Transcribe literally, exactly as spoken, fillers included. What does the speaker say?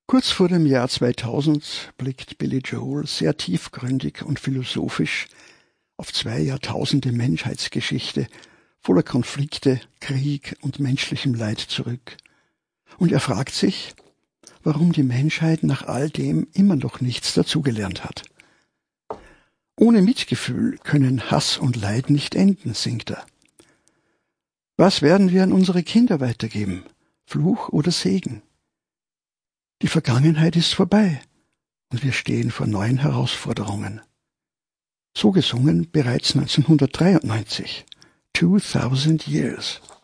Kurz vor dem Jahr zweitausend blickt Billy Joel sehr tiefgründig und philosophisch auf zwei Jahrtausende Menschheitsgeschichte voller Konflikte, Krieg und menschlichem Leid zurück. Und er fragt sich, warum die Menschheit nach all dem immer noch nichts dazugelernt hat. Ohne Mitgefühl können Hass und Leid nicht enden, singt er. Was werden wir an unsere Kinder weitergeben? Fluch oder Segen? Die Vergangenheit ist vorbei und wir stehen vor neuen Herausforderungen. So gesungen bereits neunzehnhundertdreiundneunzig. Two thousand years.